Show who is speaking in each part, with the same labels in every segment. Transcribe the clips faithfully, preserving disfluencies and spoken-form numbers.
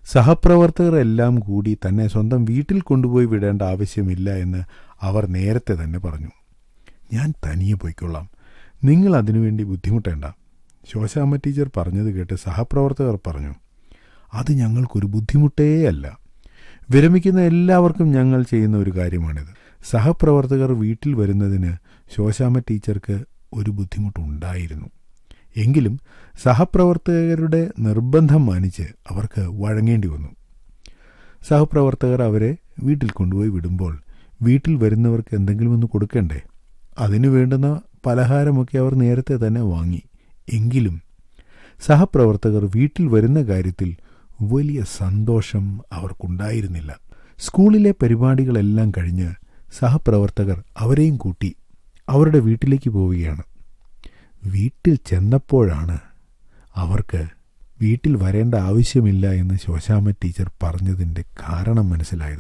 Speaker 1: സഹപ്രവർത്തകർ എല്ലാം കൂടി തന്നെ സ്വന്തം വീട്ടിൽ കൊണ്ടുപോയി വിടേണ്ട ആവശ്യമില്ല എന്ന് അവർ നേരത്തെ തന്നെ പറഞ്ഞു. ഞാൻ തനിയെ പോയിക്കൊള്ളാം, നിങ്ങൾ അതിനുവേണ്ടി ബുദ്ധിമുട്ടേണ്ട. ശോശാമ്മ ടീച്ചർ പറഞ്ഞത് കേട്ട് സഹപ്രവർത്തകർ പറഞ്ഞു, അത് ഞങ്ങൾക്കൊരു ബുദ്ധിമുട്ടേയല്ല. വിരമിക്കുന്ന എല്ലാവർക്കും ഞങ്ങൾ ചെയ്യുന്ന ഒരു കാര്യമാണിത്. സഹപ്രവർത്തകർ വീട്ടിൽ വരുന്നതിന് ശോശാമ്മ ടീച്ചർക്ക് ഒരു ബുദ്ധിമുട്ടുണ്ടായിരുന്നു. എങ്കിലും സഹപ്രവർത്തകരുടെ നിർബന്ധം മാനിച്ച് അവർക്ക് വഴങ്ങേണ്ടി വന്നു. സഹപ്രവർത്തകർ അവരെ വീട്ടിൽ കൊണ്ടുപോയി വിടുമ്പോൾ വീട്ടിൽ വരുന്നവർക്ക് എന്തെങ്കിലും ഒന്ന് കൊടുക്കണ്ടേ? അതിനു വേണ്ടുന്ന പലഹാരമൊക്കെ അവർ നേരത്തെ തന്നെ വാങ്ങി. എങ്കിലും സഹപ്രവർത്തകർ വീട്ടിൽ വരുന്ന കാര്യത്തിൽ വലിയ സന്തോഷം അവർക്കുണ്ടായിരുന്നില്ല. സ്കൂളിലെ പരിപാടികളെല്ലാം കഴിഞ്ഞ് സഹപ്രവർത്തകർ അവരെയും കൂട്ടി അവരുടെ വീട്ടിലേക്ക് പോവുകയാണ്. വീട്ടിൽ ചെന്നപ്പോഴാണ് അവർക്ക് വീട്ടിൽ വരേണ്ട ആവശ്യമില്ല എന്ന് ശോശാമ്മ ടീച്ചർ പറഞ്ഞതിൻ്റെ കാരണം മനസ്സിലായത്.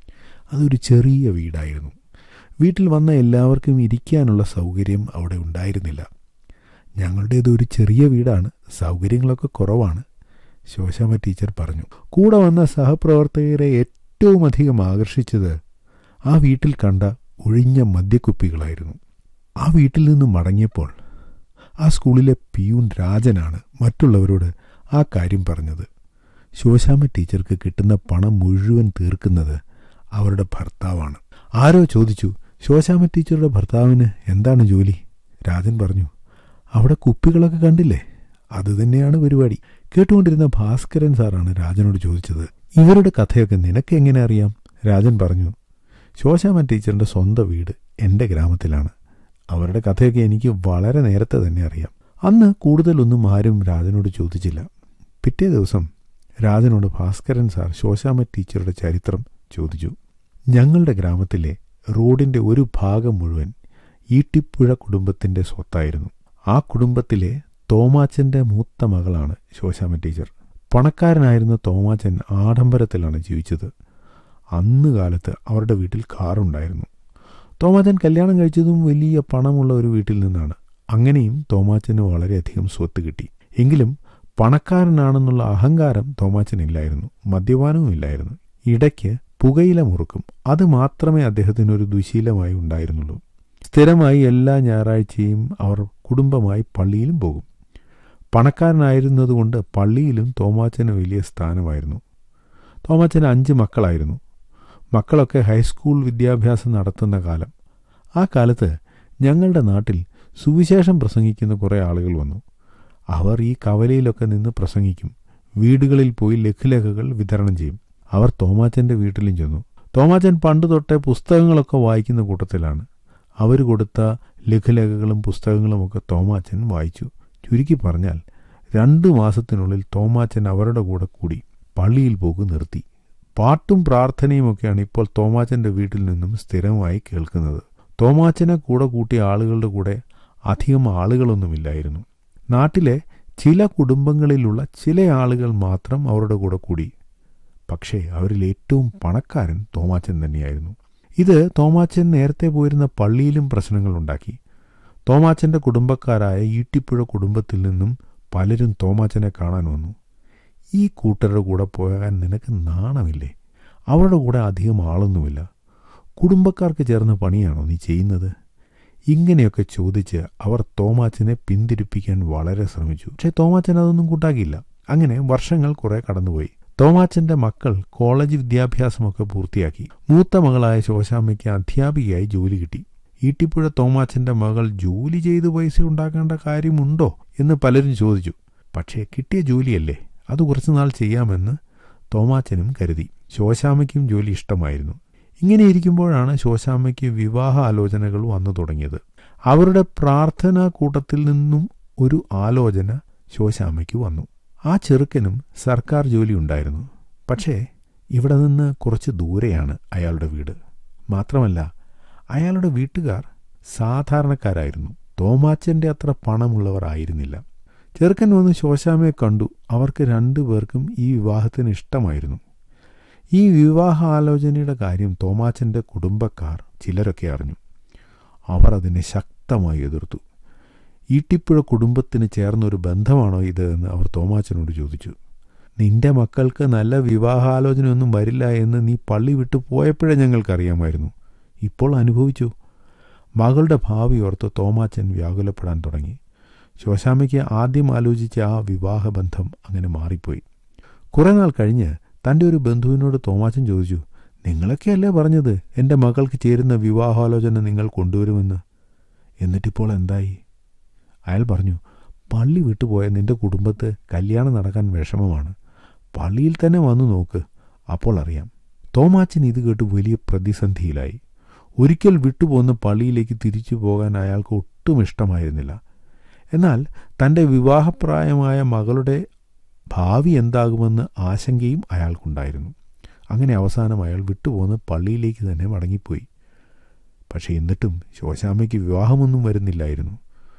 Speaker 1: അതൊരു ചെറിയ വീടായിരുന്നു. വീട്ടിൽ വന്ന എല്ലാവർക്കും ഇരിക്കാനുള്ള സൗകര്യം അവിടെ ഉണ്ടായിരുന്നില്ല. ഞങ്ങളുടേത് ഒരു ചെറിയ വീടാണ്, സൗകര്യങ്ങളൊക്കെ കുറവാണ്, ശോശാമ്മ ടീച്ചർ പറഞ്ഞു. കൂടെ വന്ന സഹപ്രവർത്തകരെ ഏറ്റവും അധികം ആകർഷിച്ചത് ആ വീട്ടിൽ കണ്ട ഒഴിഞ്ഞ മദ്യക്കുപ്പികളായിരുന്നു. ആ വീട്ടിൽ നിന്നും മടങ്ങിയപ്പോൾ ആ സ്കൂളിലെ പിയൂൺ രാജനാണ് മറ്റുള്ളവരോട് ആ കാര്യം പറഞ്ഞത്. ശോശാമ്മ ടീച്ചർക്ക് കിട്ടുന്ന പണം മുഴുവൻ തീർക്കുന്നത് അവരുടെ ഭർത്താവാണ്. ആരോ ചോദിച്ചു, ശോശാമ്മ ടീച്ചറുടെ ഭർത്താവിന് എന്താണ് ജോലി? രാജൻ പറഞ്ഞു, അവിടെ കുപ്പികളൊക്കെ കണ്ടില്ലേ, അതുതന്നെയാണ് പരിപാടി. കേട്ടുകൊണ്ടിരുന്ന ഭാസ്കരൻ സാറാണ് രാജനോട് ചോദിച്ചത്, ഇവരുടെ കഥയൊക്കെ നിനക്ക് എങ്ങനെ അറിയാം? രാജൻ പറഞ്ഞു, ശോശാമ്മ ടീച്ചറിന്റെ സ്വന്തം വീട് എൻ്റെ ഗ്രാമത്തിലാണ്. അവരുടെ കഥയൊക്കെ എനിക്ക് വളരെ നേരത്തെ തന്നെ അറിയാം. അന്ന് കൂടുതലൊന്നും ആരും രാജനോട് ചോദിച്ചില്ല. പിറ്റേ ദിവസം രാജനോട് ഭാസ്കരൻ സാർ ശോശാമ്മ ടീച്ചറുടെ ചരിത്രം ചോദിച്ചു. ഞങ്ങളുടെ ഗ്രാമത്തിലെ റോഡിൻ്റെ ഒരു ഭാഗം മുഴുവൻ ഈട്ടിപ്പുഴ കുടുംബത്തിൻ്റെ സ്വത്തായിരുന്നു. ആ കുടുംബത്തിലെ തോമാച്ചൻ്റെ മൂത്ത മകളാണ് ശോശാമ്മ ടീച്ചർ. പണക്കാരനായിരുന്ന തോമാച്ചൻ ആഡംബരത്തിലാണ് ജീവിച്ചത്. അന്ന് കാലത്ത് അവരുടെ വീട്ടിൽ കാറുണ്ടായിരുന്നു. തോമാച്ചൻ കല്യാണം കഴിച്ചതും വലിയ പണമുള്ള ഒരു വീട്ടിൽ നിന്നാണ്. അങ്ങനെയും തോമാച്ചന് വളരെയധികം സ്വത്ത് കിട്ടി. എങ്കിലും പണക്കാരനാണെന്നുള്ള അഹങ്കാരം തോമാച്ചനില്ലായിരുന്നു. മദ്യപാനവും ഇല്ലായിരുന്നു. ഇടയ്ക്ക് പുകയില മുറുക്കും. അത് മാത്രമേ അദ്ദേഹത്തിന് ഒരു ദുശീലമായി ഉണ്ടായിരുന്നുള്ളൂ. സ്ഥിരമായി എല്ലാ ഞായറാഴ്ചയും അവർ കുടുംബമായി പള്ളിയിലും പോകും. പണക്കാരനായിരുന്നതുകൊണ്ട് പള്ളിയിലും തോമാച്ചന് വലിയ സ്ഥാനമായിരുന്നു. തോമാച്ചന് അഞ്ച് മക്കളായിരുന്നു. മക്കളൊക്കെ ഹൈസ്കൂൾ വിദ്യാഭ്യാസം നടത്തുന്ന കാലം. ആ കാലത്ത് ഞങ്ങളുടെ നാട്ടിൽ സുവിശേഷം പ്രസംഗിക്കുന്ന കുറേ ആളുകൾ വന്നു. അവർ ഈ കവലയിലൊക്കെ നിന്ന് പ്രസംഗിക്കും. വീടുകളിൽ പോയി ലഘുലേഖകൾ വിതരണം ചെയ്യും. അവർ തോമാച്ചൻ്റെ വീട്ടിലും ചെന്നു. തോമാച്ചൻ പണ്ട് തൊട്ടേ പുസ്തകങ്ങളൊക്കെ വായിക്കുന്ന കൂട്ടത്തിലാണ്. അവർ കൊടുത്ത ലഘുലേഖകളും പുസ്തകങ്ങളുമൊക്കെ തോമാച്ചൻ വായിച്ചു. ചുരുക്കി പറഞ്ഞാൽ രണ്ടു മാസത്തിനുള്ളിൽ തോമാച്ചൻ അവരുടെ കൂടെ കൂടി പള്ളിയിൽ പോക്ക് നിർത്തി. പാട്ടും പ്രാർത്ഥനയുമൊക്കെയാണ് ഇപ്പോൾ തോമാച്ചൻ്റെ വീട്ടിൽ നിന്നും സ്ഥിരമായി കേൾക്കുന്നത്. തോമാച്ചനെ കൂടെ കൂട്ടിയ ആളുകളുടെ കൂടെ അധികം ആളുകളൊന്നുമില്ലായിരുന്നു. നാട്ടിലെ ചില കുടുംബങ്ങളിലുള്ള ചില ആളുകൾ മാത്രം അവരുടെ കൂടെ കൂടി. പക്ഷേ അവരിൽ ഏറ്റവും പണക്കാരൻ തോമാച്ചൻ തന്നെയായിരുന്നു. ഇത് തോമാച്ചൻ നേരത്തെ പോയിരുന്ന പള്ളിയിലും പ്രശ്നങ്ങളുണ്ടാക്കി. തോമാച്ചൻ്റെ കുടുംബക്കാരായ ഈട്ടിപ്പുഴ കുടുംബത്തിൽ നിന്നും പലരും തോമാച്ചനെ കാണാൻ വന്നു. ഈ കൂട്ടരുടെ കൂടെ പോകാൻ നിനക്ക് നാണമില്ലേ? അവരുടെ കൂടെ അധികം ആളൊന്നുമില്ല. കുടുംബക്കാർക്ക് ചേർന്ന പണിയാണോ നീ ചെയ്യുന്നത്? ഇങ്ങനെയൊക്കെ ചോദിച്ച് അവർ തോമാച്ചനെ പിന്തിരിപ്പിക്കാൻ വളരെ ശ്രമിച്ചു. പക്ഷേ തോമാച്ചൻ അതൊന്നും കൂട്ടാക്കിയില്ല. അങ്ങനെ വർഷങ്ങൾ കുറെ കടന്നുപോയി. തോമാച്ചൻ്റെ മക്കൾ കോളേജ് വിദ്യാഭ്യാസമൊക്കെ പൂർത്തിയാക്കി. മൂത്ത മകളായ ശോശാമ്മയ്ക്ക് അധ്യാപികയായി ജോലി കിട്ടി. ഈട്ടിപ്പുഴ തോമാച്ചൻ്റെ മകൾ ജോലി ചെയ്ത് പൈസ ഉണ്ടാക്കേണ്ട കാര്യമുണ്ടോ എന്ന് പലരും ചോദിച്ചു. പക്ഷേ കിട്ടിയ ജോലിയല്ലേ, അത് കുറച്ചുനാൾ ചെയ്യാമെന്ന് തോമാച്ചനും കരുതി. ശോശാമ്മയ്ക്കും ജോലി ഇഷ്ടമായിരുന്നു. ഇങ്ങനെ ഇരിക്കുമ്പോഴാണ് ശോശാമ്മയ്ക്ക് വിവാഹ ആലോചനകൾ വന്നു തുടങ്ങിയത്. അവരുടെ പ്രാർത്ഥനാ കൂട്ടത്തിൽ നിന്നും ഒരു ആലോചന ശോശാമ്മയ്ക്ക് വന്നു. ആ ചെറുക്കനും സർക്കാർ ജോലി ഉണ്ടായിരുന്നു. പക്ഷേ ഇവിടെ നിന്ന് കുറച്ച് ദൂരെയാണ് അയാളുടെ വീട്. മാത്രമല്ല അയാളുടെ വീട്ടുകാർ സാധാരണക്കാരായിരുന്നു. തോമാച്ചൻ്റെ അത്ര പണമുള്ളവർ ആയിരുന്നില്ല. ചെറുക്കൻ വന്ന് ശോശാമ്മയെ കണ്ടു. അവർക്ക് രണ്ടു പേർക്കും ഈ വിവാഹത്തിന് ഇഷ്ടമായിരുന്നു. ഈ വിവാഹ ആലോചനയുടെ കാര്യം തോമാച്ചൻ്റെ കുടുംബക്കാർ ചിലരൊക്കെ അറിഞ്ഞു. അവർ അതിനെ ശക്തമായി എതിർത്തു. ഈട്ടിപ്പുഴ കുടുംബത്തിന് ചേർന്നൊരു ബന്ധമാണോ ഇത് എന്ന് അവർ തോമാച്ചനോട് ചോദിച്ചു. നിന്റെ മക്കൾക്ക് നല്ല വിവാഹാലോചനയൊന്നും വരില്ല എന്ന് നീ പള്ളി വിട്ടു പോയപ്പോഴേ ഞങ്ങൾക്കറിയാമായിരുന്നു. ഇപ്പോൾ അനുഭവിച്ചു. മകളുടെ ഭാവി ഓർത്ത് തോമാച്ചൻ വ്യാകുലപ്പെടാൻ തുടങ്ങി. ശോശാമ്മയ്ക്ക് ആദ്യം ആലോചിച്ച ആ വിവാഹബന്ധം അങ്ങനെ മാറിപ്പോയി. കുറേ നാൾ കഴിഞ്ഞ് തൻ്റെ ഒരു ബന്ധുവിനോട് തോമാച്ചൻ ചോദിച്ചു, നിങ്ങളൊക്കെയല്ലേ പറഞ്ഞത് എൻ്റെ മകൾക്ക് ചേരുന്ന വിവാഹാലോചന നിങ്ങൾ കൊണ്ടുവരുമെന്ന്? എന്നിട്ടിപ്പോൾ എന്തായി? അയാൾ പറഞ്ഞു, പള്ളി വിട്ടുപോയ നിന്റെ കുടുംബത്ത് കല്യാണം നടക്കാൻ വിഷമമാണ്. പള്ളിയിൽ തന്നെ വന്നു നോക്ക്, അപ്പോൾ അറിയാം. തോമാച്ചൻ ഇത് കേട്ട് വലിയ പ്രതിസന്ധിയിലായി. ഒരിക്കൽ വിട്ടുപോകുന്ന പള്ളിയിലേക്ക് തിരിച്ചു പോകാൻ അയാൾക്ക് ഒട്ടും ഇഷ്ടമായിരുന്നില്ല. എന്നാൽ തൻ്റെ വിവാഹപ്രായമായ മകളുടെ ഭാവി എന്താകുമെന്ന് ആശങ്കയും അയാൾക്കുണ്ടായിരുന്നു. അങ്ങനെ അവസാനം അയാൾ വിട്ടുപോകുന്ന പള്ളിയിലേക്ക് തന്നെ മടങ്ങിപ്പോയി. പക്ഷേ എന്നിട്ടും ശോശാമ്മയ്ക്ക് വിവാഹമൊന്നും വരുന്നില്ലായിരുന്നു.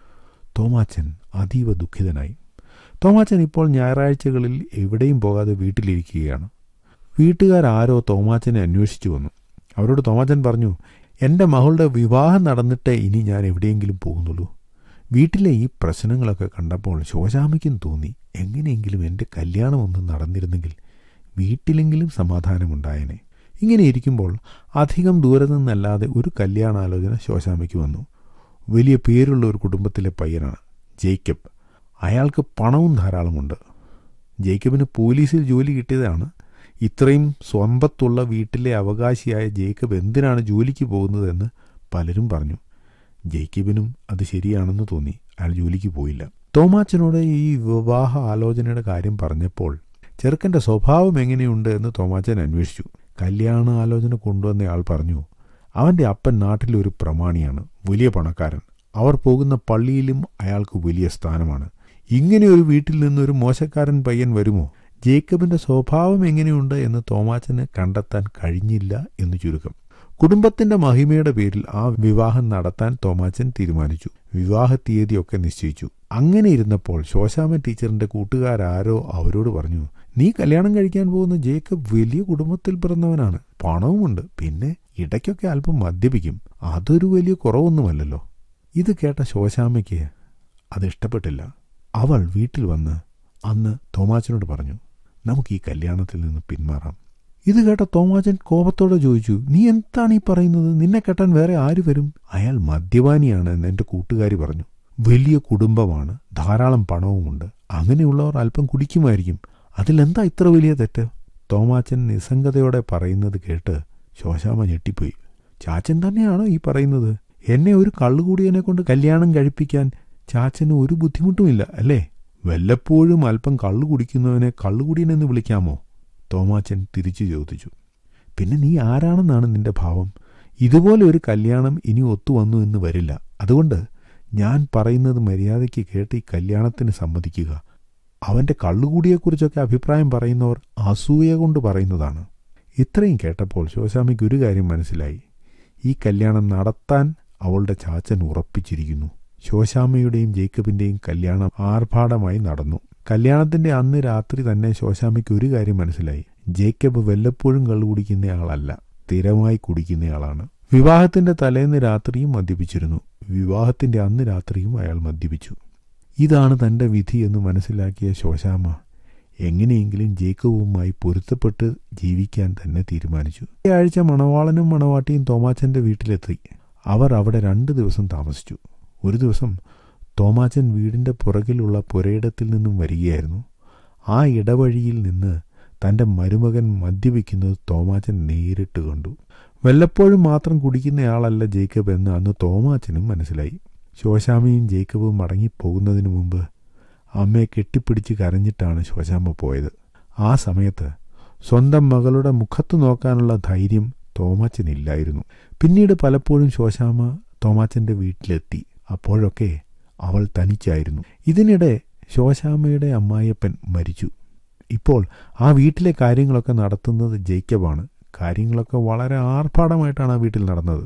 Speaker 1: തോമാച്ചൻ അതീവ ദുഃഖിതനായി. തോമാച്ചൻ ഇപ്പോൾ ഞായറാഴ്ചകളിൽ എവിടെയും പോകാതെ വീട്ടിലിരിക്കുകയാണ്. വീട്ടുകാരാരോ തോമാച്ചനെ അന്വേഷിച്ചു വന്നു. അവരോട് തോമാച്ചൻ പറഞ്ഞു, എൻ്റെ മകളുടെ വിവാഹം നടന്നിട്ടേ ഇനി ഞാൻ എവിടെയെങ്കിലും പോകുന്നുള്ളൂ. വീട്ടിലെ ഈ പ്രശ്നങ്ങളൊക്കെ കണ്ടപ്പോൾ ശോശാമ്മയ്ക്കും തോന്നി, എങ്ങനെയെങ്കിലും എൻ്റെ കല്യാണമൊന്നും നടന്നിരുന്നെങ്കിൽ വീട്ടിലെങ്കിലും സമാധാനമുണ്ടായേനെ. ഇങ്ങനെ ഇരിക്കുമ്പോൾ അധികം ദൂരെ നിന്നല്ലാതെ ഒരു കല്യാണാലോചന ശോശാമ്മയ്ക്ക് വന്നു. വലിയ പേരുള്ള ഒരു കുടുംബത്തിലെ പയ്യനാണ് ജേക്കബ്. അയാൾക്ക് പണവും ധാരാളമുണ്ട്. ജേക്കബിന് പോലീസിൽ ജോലി കിട്ടിയതാണ്. ഇത്രയും സ്വന്തത്തുള്ള വീട്ടിലെ അവകാശിയായ ജേക്കബ് എന്തിനാണ് ജോലിക്ക് പോകുന്നതെന്ന് പലരും പറഞ്ഞു. ജേക്കബിനും അത് ശരിയാണെന്ന് തോന്നി. അയാൾ ജോലിക്ക് പോയില്ല. തോമാച്ചനോട് ഈ വിവാഹ ആലോചനയുടെ കാര്യം പറഞ്ഞപ്പോൾ ചെറുക്കൻ്റെ സ്വഭാവം എങ്ങനെയുണ്ട് എന്ന് തോമാച്ചൻ അന്വേഷിച്ചു. കല്യാണ ആലോചന കൊണ്ടുവന്നയാൾ പറഞ്ഞു, അവൻ്റെ അപ്പൻ നാട്ടിലൊരു പ്രമാണിയാണ്, വലിയ പണക്കാരൻ. അവർ പോകുന്ന പള്ളിയിലും അയാൾക്ക് വലിയ സ്ഥാനമാണ്. ഇങ്ങനെ ഒരു വീട്ടിൽ നിന്നൊരു മോശക്കാരൻ പയ്യൻ വരുമോ? ജേക്കബിൻ്റെ സ്വഭാവം എങ്ങനെയുണ്ട് എന്ന് തോമാച്ചന് കണ്ടെത്താൻ കഴിഞ്ഞില്ല എന്ന് ചുരുക്കം. കുടുംബത്തിൻ്റെ മഹിമയുടെ പേരിൽ ആ വിവാഹം നടത്താൻ തോമാച്ചൻ തീരുമാനിച്ചു. വിവാഹ തീയതിയൊക്കെ നിശ്ചയിച്ചു. അങ്ങനെ ഇരുന്നപ്പോൾ ശോശാമ്മ ടീച്ചറിൻ്റെ കൂട്ടുകാരാരോ അവരോട് പറഞ്ഞു, നീ കല്യാണം കഴിക്കാൻ പോകുന്ന ജേക്കബ് വലിയ കുടുംബത്തിൽ പിറന്നവനാണ്, പണവുമുണ്ട്, പിന്നെ ഇടയ്ക്കൊക്കെ അല്പം മദ്യപിക്കും. അതൊരു വലിയ കുറവൊന്നുമല്ലല്ലോ. ഇത് കേട്ട ശോശാമ്മയ്ക്ക് അതിഷ്ടപ്പെട്ടില്ല. അവൾ വീട്ടിൽ വന്ന് അന്ന് തോമാച്ചനോട് പറഞ്ഞു, നമുക്ക് ഈ കല്യാണത്തിൽ നിന്ന് പിന്മാറാം. ഇത് കേട്ട തോമാച്ചൻ കോപത്തോടെ ചോദിച്ചു, നീ എന്താണ് ഈ പറയുന്നത്? നിന്നെ കെട്ടാൻ വേറെ ആര് വരും? അയാൾ മദ്യപാനിയാണ് എന്ന് എൻ്റെ കൂട്ടുകാരി പറഞ്ഞു. വലിയ കുടുംബമാണ്, ധാരാളം പണവുമുണ്ട്. അങ്ങനെയുള്ളവർ അല്പം കുടിക്കുമായിരിക്കും. അതിലെന്താ ഇത്ര വലിയ തെറ്റ്? തോമാച്ചൻ നിസ്സംഗതയോടെ പറയുന്നത് കേട്ട് ശോശാമ്മ ഞെട്ടിപ്പോയി. ചാച്ചൻ തന്നെയാണോ ഈ പറയുന്നത്? എന്നെ ഒരു കള്ളുകൂടിയനെ കൊണ്ട് കല്യാണം കഴിപ്പിക്കാൻ ചാച്ചന് ഒരു ബുദ്ധിമുട്ടുമില്ല അല്ലേ? വല്ലപ്പോഴും അല്പം കള്ളു കുടിക്കുന്നവനെ കള്ളുകുടിയനെന്ന് വിളിക്കാമോ? തോമാച്ചൻ തിരിച്ചു ചോദിച്ചു. പിന്നെ നീ ആരാണെന്നാണ് നിന്റെ ഭാവം? ഇതുപോലെ ഒരു കല്യാണം ഇനി ഒത്തുവന്നു എന്ന് വരില്ല. അതുകൊണ്ട് ഞാൻ പറയുന്നത് മര്യാദയ്ക്ക് കേട്ട് ഈ കല്യാണത്തിന് സമ്മതിക്കുക. അവൻ്റെ കള്ളുകൂടിയെക്കുറിച്ചൊക്കെ അഭിപ്രായം പറയുന്നവർ അസൂയ കൊണ്ട് പറയുന്നതാണ്. ഇത്രയും കേട്ടപ്പോൾ ശോശാമ്മയ്ക്ക് ഒരു കാര്യം മനസ്സിലായി. ഈ കല്യാണം നടത്താൻ അവളുടെ ചാച്ചൻ ഉറപ്പിച്ചിരിക്കുന്നു. ശോശാമ്മയുടെയും ജേക്കബിൻ്റെയും കല്യാണം ആർഭാടമായി നടന്നു. കല്യാണത്തിൻ്റെ അന്ന് രാത്രി തന്നെ ശോശാമ്മയ്ക്ക് ഒരു കാര്യം മനസ്സിലായി. ജേക്കബ് വല്ലപ്പോഴും കള്ളു കുടിക്കുന്നയാളല്ല, സ്ഥിരമായി കുടിക്കുന്നയാളാണ്. വിവാഹത്തിൻ്റെ തലേന്ന് രാത്രിയും മദ്യപിച്ചിരുന്നു. വിവാഹത്തിൻ്റെ അന്ന് രാത്രിയും അയാൾ മദ്യപിച്ചു. ഇതാണ് തൻ്റെ വിധി എന്ന് മനസ്സിലാക്കിയ ശോശാമ്മ എങ്ങനെയെങ്കിലും ജേക്കബുമായി പൊരുത്തപ്പെട്ട് ജീവിക്കാൻ തന്നെ തീരുമാനിച്ചു. ഈ ആഴ്ച മണവാളനും മണവാട്ടിയും തോമാച്ചൻ്റെ വീട്ടിലെത്തി. അവർ അവിടെ രണ്ട് ദിവസം താമസിച്ചു. ഒരു ദിവസം തോമാച്ചൻ വീടിൻ്റെ പുറകിലുള്ള പുരയിടത്തിൽ നിന്നും വരികയായിരുന്നു. ആ ഇടവഴിയിൽ നിന്ന് തൻ്റെ മരുമകൻ മദ്യപിക്കുന്നത് തോമാച്ചൻ നേരിട്ട് കണ്ടു. വല്ലപ്പോഴും മാത്രം കുടിക്കുന്നയാളല്ല ജേക്കബ് എന്ന് അന്ന് തോമാച്ചനും മനസ്സിലായി. ശോശാമ്മയും ജേക്കബും മടങ്ങിപ്പോകുന്നതിന് മുമ്പ് അമ്മയെ കെട്ടിപ്പിടിച്ച് കരഞ്ഞിട്ടാണ് ശോശാമ്മ പോയത്. ആ സമയത്ത് സ്വന്തം മകളുടെ മുഖത്ത് നോക്കാനുള്ള ധൈര്യം തോമാച്ചനില്ലായിരുന്നു. പിന്നീട് പലപ്പോഴും ശോശാമ്മ തോമാച്ചൻ്റെ വീട്ടിലെത്തി. അപ്പോഴൊക്കെ അവൾ തനിച്ചായിരുന്നു. ഇതിനിടെ ശോശാമ്മയുടെ അമ്മായിയപ്പൻ മരിച്ചു. ഇപ്പോൾ ആ വീട്ടിലെ കാര്യങ്ങളൊക്കെ നടത്തുന്നത് ജേക്കബാണ്. കാര്യങ്ങളൊക്കെ വളരെ ആർഭാടമായിട്ടാണ് ആ വീട്ടിൽ നടന്നത്.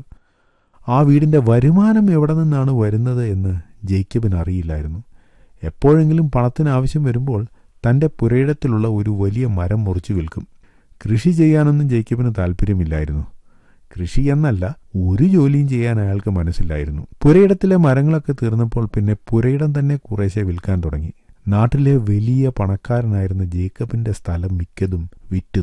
Speaker 1: ആ വീടിൻ്റെ വരുമാനം എവിടെ നിന്നാണ് വരുന്നത് എന്ന് ജേക്കബിന് അറിയില്ലായിരുന്നു. എപ്പോഴെങ്കിലും പണത്തിന് ആവശ്യം വരുമ്പോൾ തൻ്റെ പുരയിടത്തിലുള്ള ഒരു വലിയ മരം മുറിച്ചു വിൽക്കും. കൃഷി ചെയ്യാനൊന്നും ജേക്കബിന് താല്പര്യമില്ലായിരുന്നു. കൃഷി എന്നല്ല, ഒരു ജോലിയും ചെയ്യാൻ അയാൾക്ക് മനസ്സിലായിരുന്നു. പുരയിടത്തിലെ മരങ്ങളൊക്കെ തീർന്നപ്പോൾ പിന്നെ പുരയിടം തന്നെ കുറേശ്ശെ വിൽക്കാൻ തുടങ്ങി. നാട്ടിലെ വലിയ പണക്കാരനായിരുന്ന ജേക്കബിൻ്റെ സ്ഥലം മിക്കതും വിറ്റ്